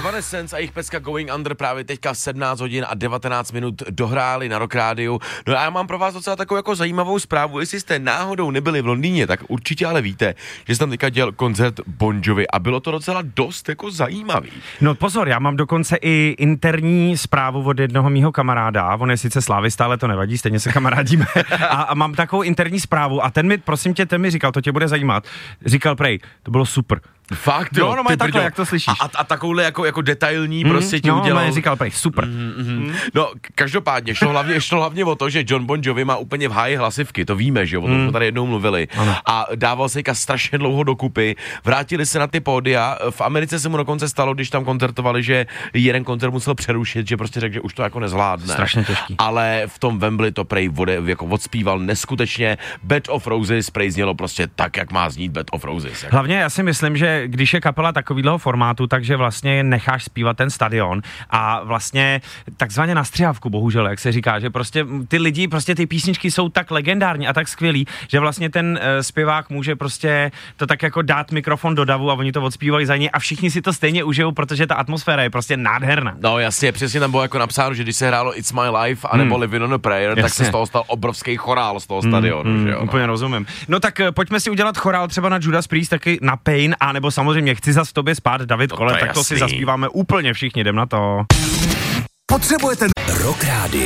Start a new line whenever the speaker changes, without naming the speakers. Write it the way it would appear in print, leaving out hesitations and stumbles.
Evanescence a jejich pecka Going Under právě teďka 17 hodin a 19 minut dohráli na Rock Rádiu. No a já mám pro vás docela takovou jako zajímavou zprávu. Jestli jste náhodou nebyli v Londýně, tak určitě ale víte, že se tam teďka dělal koncert Bon Jovi a bylo to docela dost jako zajímavý.
No pozor, já mám dokonce i interní zprávu od jednoho mýho kamaráda, on je sice slávista, ale to nevadí, stejně se kamarádíme. A mám takovou interní zprávu a ten mi říkal, to tě bude zajímat. Říkal prej, to bylo super.
Fakt jo,
no, takhle, jak to slyšíš.
A takovouhle jako detailní prostě ti udělal.
No, říkal prej, super.
No, každopádně šlo hlavně o to, že John Bon Jovi má úplně v háji hlasivky, to víme, že o tom jsme tady jednou mluvili. A dával se strašně dlouho dokupy, vrátili se na ty pódia, v Americe se mu dokonce stalo, když tam koncertovali, že jeden koncert musel přerušit, že prostě řekl, že už to jako nezvládne.
Strašně těžký.
Ale v tom Wembley to prej jako odspíval neskutečně. Bed of Roses prej znělo prostě tak, jak má znít Bed of Roses. Jako.
Hlavně já si myslím, že když je kapela takovýhleho formátu, takže vlastně necháš zpívat ten stadion a vlastně takzvaně na střihavku, bohužel, jak se říká, že prostě ty lidi, prostě ty písničky jsou tak legendární a tak skvělý, že vlastně ten zpěvák může prostě to tak jako dát mikrofon do davu a oni to odspívali za ně a všichni si to stejně užijou, protože ta atmosféra je prostě nádherná.
No jasně, přesně tam bylo jako napsáno, že když se hrálo It's My Life anebo Living on a Prayer, tak se z toho stal obrovský chorál z toho stadionu, že jo.
Úplně rozumím. No tak pojďme si udělat chorál třeba na Judas Priest, taky na Pain, a nebo samozřejmě Chci zas v tobě spát, David Koller, tak to si zaspíváme úplně všichni, jdem na to.
Potřebujete Rock Rádio.